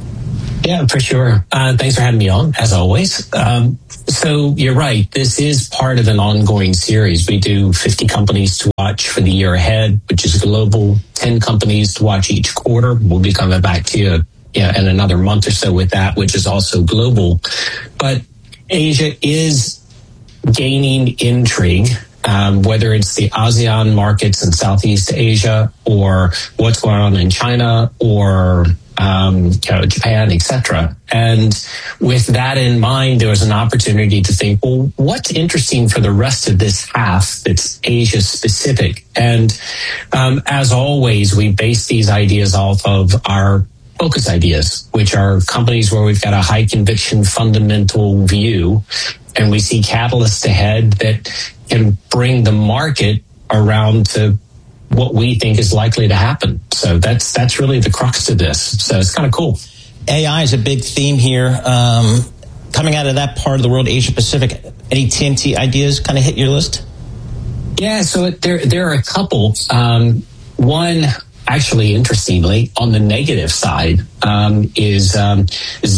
Yeah, for sure. Uh, thanks for having me on, as always. Um, so you're right. This is part of an ongoing series. We do fifty companies to watch for the year ahead, which is global, ten companies to watch each quarter. We'll be coming back to you yeah, in another month or so with that, which is also global. But Asia is gaining intrigue. Um, whether it's the ASEAN markets in Southeast Asia or what's going on in China or um, you know, Japan, et cetera. And with that in mind, there was an opportunity to think, well, what's interesting for the rest of this half that's Asia specific? And um, as always, we base these ideas off of our focus ideas, which are companies where we've got a high conviction fundamental view, and we see catalysts ahead that can bring the market around to what we think is likely to happen. So that's that's really the crux to this. So it's kind of cool. A I is a big theme here. Um, coming out of that part of the world, Asia Pacific, any T M T ideas kind of hit your list? Yeah, so there there are a couple. Um, one, actually, interestingly, on the negative side, um, is um,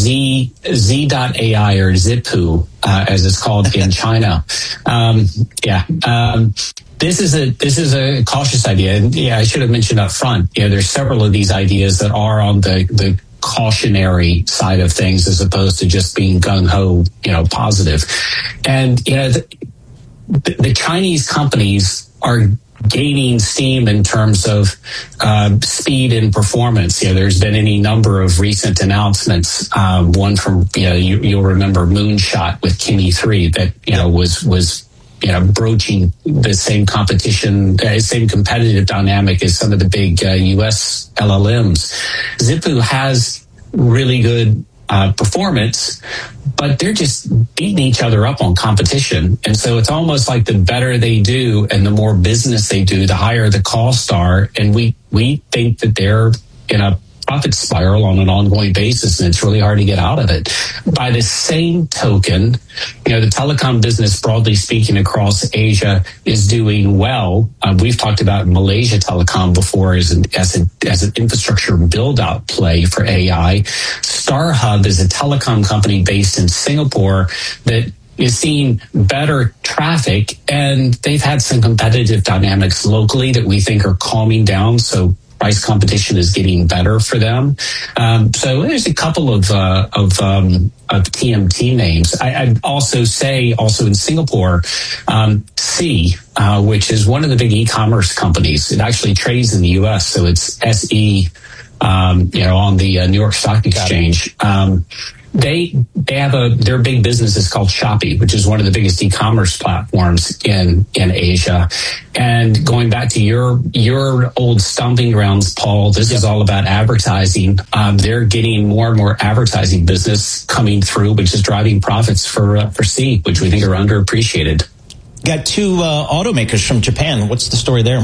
Z Z dot A I or Zhipu, uh, as it's called in China. Um, yeah. Um, This is a this is a cautious idea, and yeah, I should have mentioned up front. You know, there's several of these ideas that are on the the cautionary side of things, as opposed to just being gung ho, you know, positive. And you know, the, the Chinese companies are gaining steam in terms of uh, speed and performance. You know, there's been any number of recent announcements. Um, one from you know, you, you'll remember Moonshot with Kimi three that you know was was. you know, broaching the same competition, uh, same competitive dynamic as some of the big uh, U S L L Ms. Zhipu has really good uh, performance, but they're just beating each other up on competition. And so it's almost like the better they do and the more business they do, the higher the costs are. And we, we think that they're in a profit spiral on an ongoing basis, and it's really hard to get out of it. By the same token, you know, the telecom business, broadly speaking, across Asia is doing well. Uh, we've talked about Malaysia Telecom before as an, as, a, as an infrastructure build-out play for A I. StarHub is a telecom company based in Singapore that is seeing better traffic, and they've had some competitive dynamics locally that we think are calming down. So price competition is getting better for them. Um, so there's a couple of uh, of, um, of T M T names. I, I'd also say, also in Singapore, um, C, uh, which is one of the big e-commerce companies. It actually trades in the U S, so it's S E, um, you know, on the uh, New York Stock Exchange. Um, They they have a their big business is called Shopee, which is one of the biggest e-commerce platforms in in Asia. And going back to your your old stomping grounds, Paul, this is all about advertising. Um, they're getting more and more advertising business coming through, which is driving profits for uh, for C, which we think are underappreciated. Got two uh, automakers from Japan. What's the story there?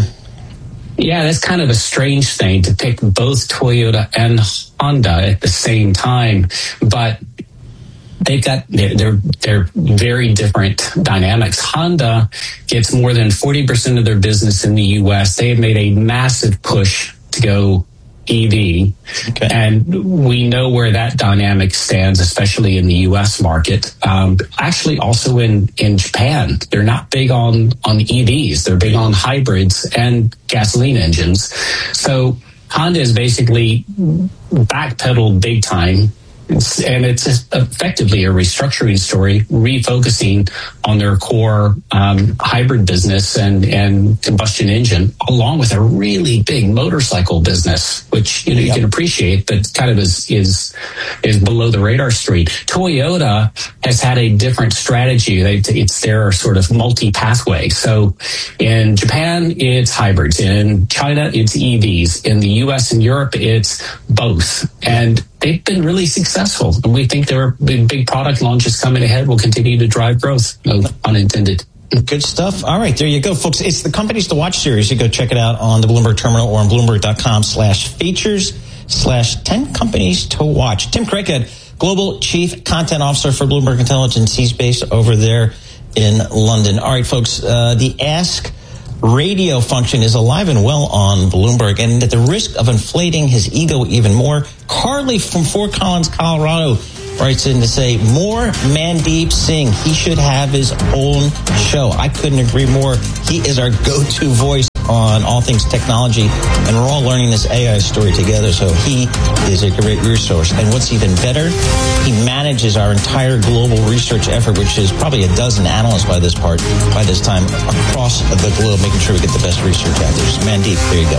Yeah, that's kind of a strange thing to pick both Toyota and Honda at the same time, but they've got they're they're, they're very different dynamics. Honda gets more than forty percent of their business in the U S. They have made a massive push to go E V, okay. And we know where that dynamic stands, especially in the U S market. Um, actually, also in, in Japan, they're not big on, on E Vs. They're big on hybrids and gasoline engines. So Honda is basically backpedaled big time. It's, and it's effectively a restructuring story, refocusing on their core um, hybrid business and, and combustion engine, along with a really big motorcycle business, which you know yep. you can appreciate, but kind of is is is below the radar screen. Toyota has had a different strategy. They, it's their sort of multi-pathway. So in Japan, it's hybrids. In China, it's E Vs. In the U S and Europe, it's both. And they've been really successful, and we think there are big, big product launches coming ahead will continue to drive growth, no unintended. Good stuff. All right, there you go, folks. It's the Companies to Watch series. You go check it out on the Bloomberg Terminal or on Bloomberg.com slash features slash 10 companies to watch. Tim Craighead, Global Chief Content Officer for Bloomberg Intelligence. He's based over there in London. All right, folks, uh, the Ask Radio function is alive and well on Bloomberg, and at the risk of inflating his ego even more, Carly from Fort Collins, Colorado, writes in to say, more Mandeep Singh. He should have his own show. I couldn't agree more. He is our go-to voice on all things technology, and we're all learning this A I story together, so he is a great resource. And what's even better, he manages our entire global research effort, which is probably a dozen analysts by this part, by this time, across the globe, making sure we get the best research out there. So Mandeep, there you go.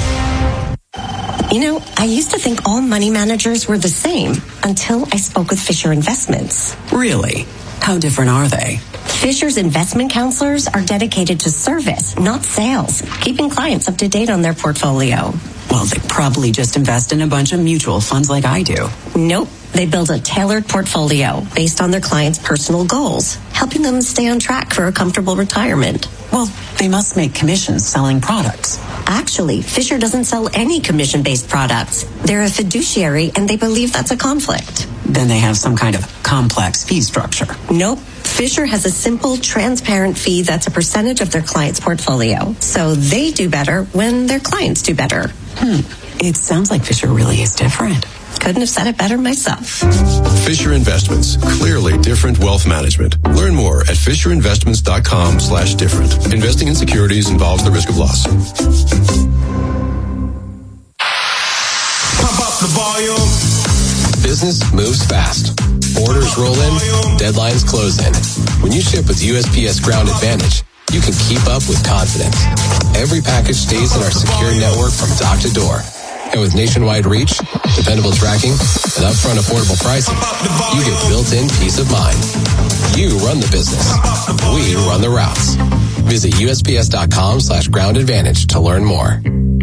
You know, I used to think all money managers were the same until I spoke with Fisher Investments. Really? How different are they? Fisher's investment counselors are dedicated to service, not sales, keeping clients up to date on their portfolio. Well, they probably just invest in a bunch of mutual funds like I do. Nope. They build a tailored portfolio based on their clients' personal goals, helping them stay on track for a comfortable retirement. Well, they must make commissions selling products. Actually, Fisher doesn't sell any commission-based products. They're a fiduciary, and they believe that's a conflict. Then they have some kind of complex fee structure. Nope. Fisher has a simple, transparent fee that's a percentage of their client's portfolio. So they do better when their clients do better. Hmm. It sounds like Fisher really is different. Couldn't have said it better myself. Fisher Investments. Clearly different wealth management. Learn more at fisherinvestments.com slash different. Investing in securities involves the risk of loss. Pump up the volume. Business moves fast. Orders roll in, deadlines close in. When you ship with U S P S Ground Advantage, you can keep up with confidence. Every package stays in our secure network from dock to door. And with nationwide reach, dependable tracking, and upfront affordable pricing, you get built-in peace of mind. You run the business. We run the routes. Visit USPS.com slash ground advantage to learn more.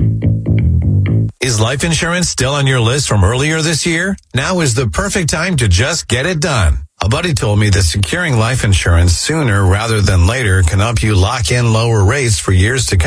Is life insurance still on your list from earlier this year? Now is the perfect time to just get it done. A buddy told me that securing life insurance sooner rather than later can help you lock in lower rates for years to come.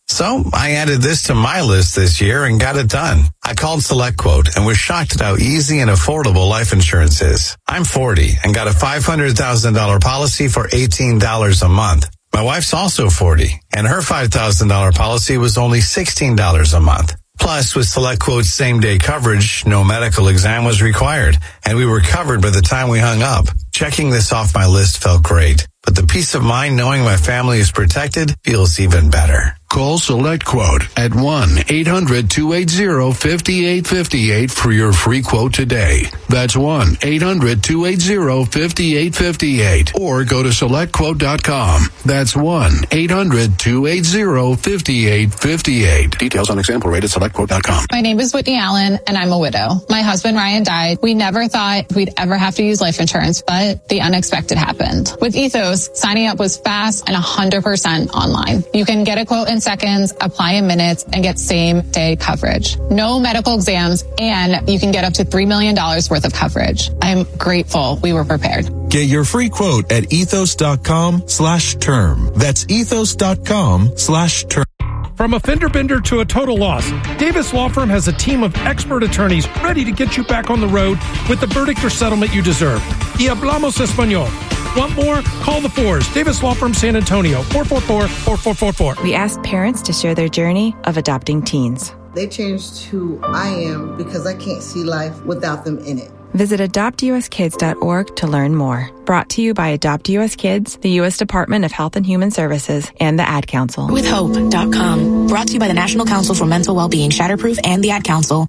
So I added this to my list this year and got it done. I called SelectQuote and was shocked at how easy and affordable life insurance is. I'm forty and got a five hundred thousand dollars policy for eighteen dollars a month. My wife's also forty and her five thousand dollars policy was only sixteen dollars a month. Plus, with SelectQuote's same-day coverage, no medical exam was required, and we were covered by the time we hung up. Checking this off my list felt great, but the peace of mind knowing my family is protected feels even better. Call SelectQuote at one eight hundred two eight zero five eight five eight for your free quote today. That's one eight hundred two eight zero five eight five eight. Or go to select quote dot com. That's one eight hundred two eight zero five eight five eight. Details on example rate at select quote dot com. My name is Whitney Allen, and I'm a widow. My husband, Ryan, died. We never thought we'd ever have to use life insurance, but the unexpected happened. With Ethos, signing up was fast and one hundred percent online. You can get a quote in seconds, apply in minutes, and get same-day coverage. No medical exams, and you can get up to three million dollars worth of coverage. I'm grateful we were prepared. Get your free quote at ethos.com slash term. That's ethos.com slash term. From a fender bender to a total loss, Davis Law Firm has a team of expert attorneys ready to get you back on the road with the verdict or settlement you deserve. Y hablamos español. Want more? Call the Fours. Davis Law Firm San Antonio, four four four, four four four four. We asked parents to share their journey of adopting teens. They changed who I am because I can't see life without them in it. Visit adopt u s kids dot org to learn more. Brought to you by Adopt U S Kids, the U S Department of Health and Human Services, and the Ad Council. with hope dot com. Brought to you by the National Council for Mental Wellbeing, Shatterproof, and the Ad Council.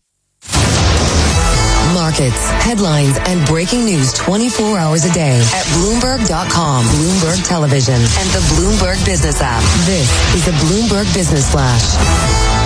Markets, headlines, and breaking news twenty-four hours a day at Bloomberg dot com, Bloomberg Television, and the Bloomberg Business app. This is the Bloomberg Business Flash.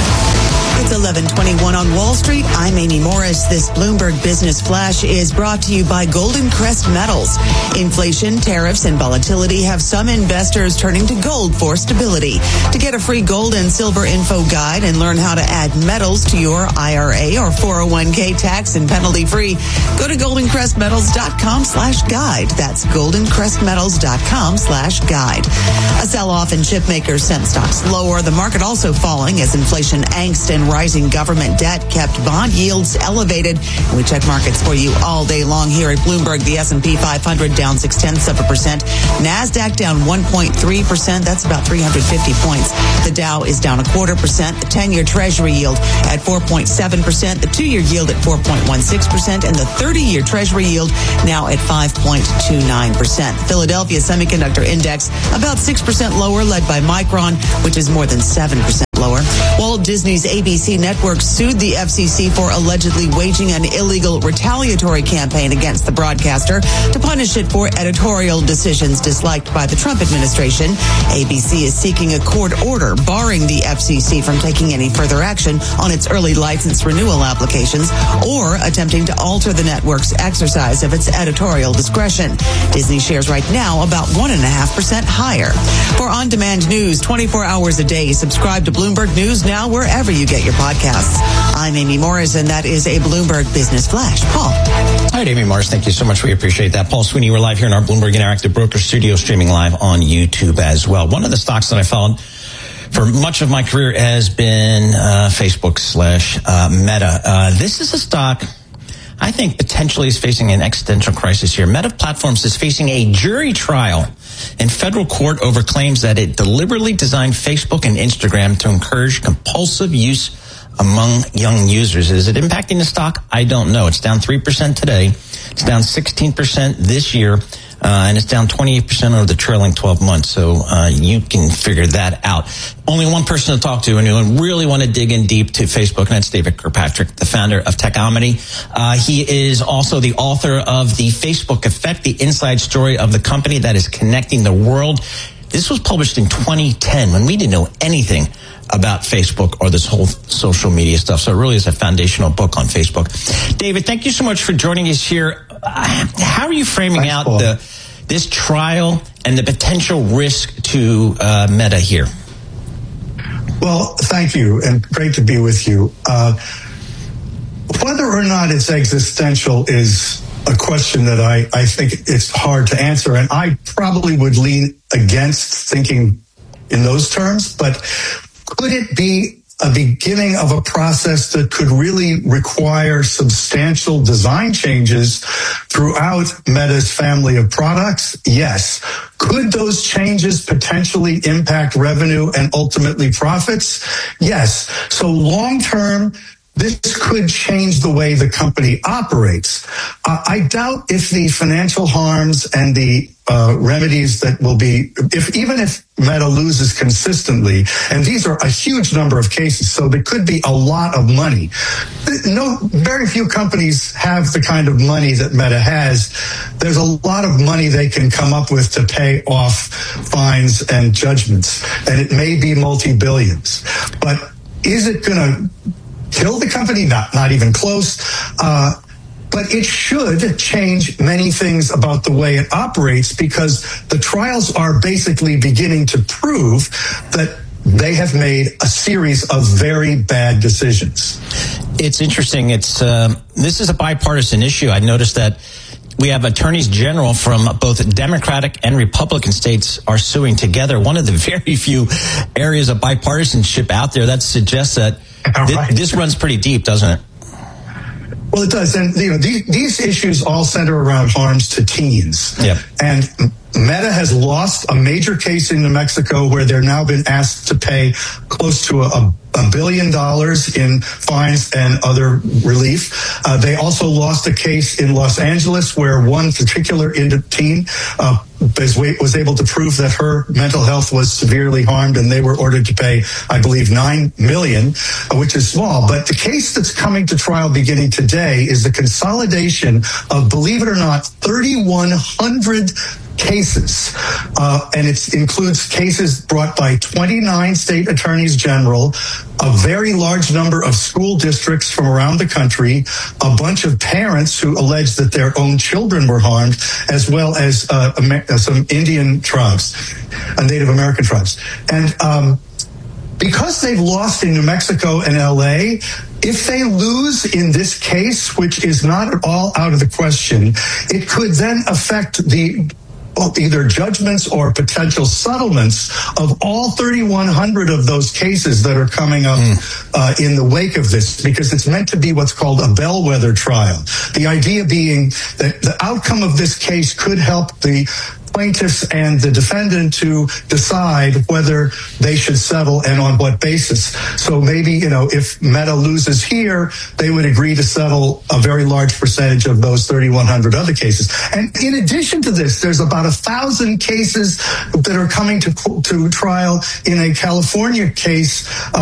It's eleven twenty-one on Wall Street. I'm Amy Morris. This Bloomberg Business Flash is brought to you by Golden Crest Metals. Inflation, tariffs, and volatility have some investors turning to gold for stability. To get a free gold and silver info guide and learn how to add metals to your I R A or four oh one k tax and penalty free, go to golden crest metals dot com slash guide. That's golden crest metals dot com slash guide. A sell-off in chip makers sent stocks lower. The market also falling as inflation angst and rising government debt kept bond yields elevated. We check markets for you all day long here at Bloomberg. The S and P five hundred down six tenths of a percent. NASDAQ down one point three percent. That's about three hundred fifty points. The Dow is down a quarter percent. The ten-year Treasury yield at four point seven percent. The two-year yield at four point one six percent. And the thirty-year Treasury yield now at five point two nine percent. Philadelphia Semiconductor Index about six percent lower, led by Micron, which is more than seven percent lower. Walt Disney's A B C network sued the F C C for allegedly waging an illegal retaliatory campaign against the broadcaster to punish it for editorial decisions disliked by the Trump administration. A B C is seeking a court order barring the F C C from taking any further action on its early license renewal applications or attempting to alter the network's exercise of its editorial discretion. Disney shares right now about one point five percent higher. For on-demand news twenty-four hours a day, subscribe to Bloomberg News now wherever you get your podcasts. I'm Amy Morris, and that is a Bloomberg Business Flash. Paul. All right, Amy Morris, thank you so much. We appreciate that. Paul Sweeney, we're live here in our Bloomberg Interactive Broker Studio, streaming live on YouTube as well. One of the stocks that I followed for much of my career has been uh, Facebook slash uh, Meta. Uh, this is a stock I think potentially is facing an existential crisis here. Meta Platforms is facing a jury trial in federal court over claims that it deliberately designed Facebook and Instagram to encourage compulsive use among young users. Is it impacting the stock? I don't know. It's down three percent today. It's down sixteen percent this year. Uh, and it's down twenty-eight percent over the trailing twelve months. So uh, you can figure that out. Only one person to talk to, and you really want to dig in deep to Facebook, and that's David Kirkpatrick, the founder of Techomedy. Uh, he is also the author of The Facebook Effect, the inside story of the company that is connecting the world. This was published in twenty ten when we didn't know anything about Facebook or this whole social media stuff. So it really is a foundational book on Facebook. David, thank you so much for joining us here. How are you framing Thanks, out Paul. the this trial and the potential risk to uh, Meta here? Well, thank you, and great to be with you. Uh, whether or not it's existential is a question that I, I think it's hard to answer, and I probably would lean against thinking in those terms, but could it be a beginning of a process that could really require substantial design changes throughout Meta's family of products? Yes. Could those changes potentially impact revenue and ultimately profits? Yes. So long term, this could change the way the company operates. Uh, I doubt if the financial harms and the uh, remedies that will be, if even if Meta loses consistently, and these are a huge number of cases, so there could be a lot of money. No, very few companies have the kind of money that Meta has. There's a lot of money they can come up with to pay off fines and judgments, and it may be multi-billions. But is it going to kill the company? Not, not even close. Uh, but it should change many things about the way it operates, because the trials are basically beginning to prove that they have made a series of very bad decisions. It's interesting. It's um, this is a bipartisan issue. I noticed that we have attorneys general from both Democratic and Republican states are suing together. One of the very few areas of bipartisanship out there that suggests that th- right. this runs pretty deep, doesn't it? Well, it does. And, you know, these, these issues all center around harms to teens. Yep. And Meta has lost a major case in New Mexico where they're now been asked to pay close to a, a billion dollars in fines and other relief. Uh, they also lost a case in Los Angeles where one particular teen uh, was able to prove that her mental health was severely harmed, and they were ordered to pay, I believe, nine million dollars, which is small. But the case that's coming to trial beginning today is the consolidation of, believe it or not, thirty-one hundred cases, uh, and it includes cases brought by twenty-nine state attorneys general, a very large number of school districts from around the country, a bunch of parents who allege that their own children were harmed, as well as uh, some Indian tribes, uh, Native American tribes. And um, because they've lost in New Mexico and L A, if they lose in this case, which is not at all out of the question, it could then affect the either judgments or potential settlements of all thirty-one hundred of those cases that are coming up mm. uh, in the wake of this, because it's meant to be what's called a bellwether trial. The idea being that the outcome of this case could help the plaintiffs and the defendant to decide whether they should settle and on what basis. So maybe, you know, if Meta loses here, they would agree to settle a very large percentage of those thirty-one hundred other cases. And in addition to this, there's about a thousand cases that are coming to, to trial in a California case uh,